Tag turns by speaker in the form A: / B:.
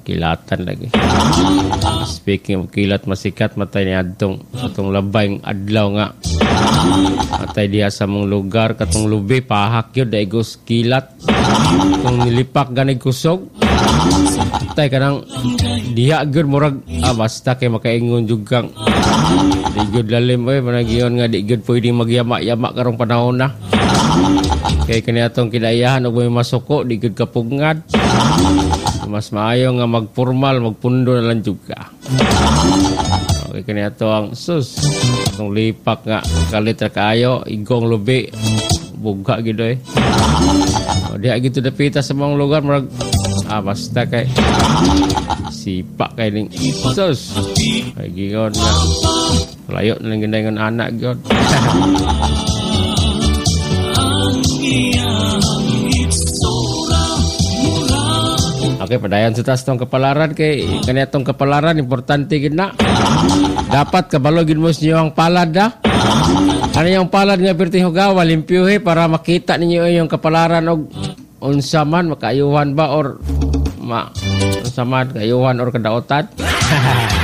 A: kilatan lagi. Speaking of kilat, masikat matay ni atong labayng adlaw nga. Matay diha sa mong lugar katong lubi pahak yun daigos kilat. Kung nilipak ganay kusog. Tay kanang diha gyud murag basta kay makaingon jud kang di gyud lalim managiyon nga di gyud pwede magyama-yama karong panahon na. Kay kani atong kidayahan og may masuko di gyud kapugngad. Mas maayo nga magpormal, magpundo na lang juga. Okay, kani ato ang sus. Itong lipak nga, kalit ra kaayo, igong lubi. Buga gid oy. Diha gito dapita sa mga lugar marag basta kay sipa kay ning sus. Ay gigon na. Layo na lang gindayon anak gyud. Okay, padayon sa taas tong kapalaran kay kanitong kapalaran importante gid na. Dapat kabalogin mo niyo ang palad da. Ano yung palad nga pertihugawa limpyuhi para makita ninyo yung kapalaran og unsa man makaayuhan ba or unsa man kaayuhan or kadaotan.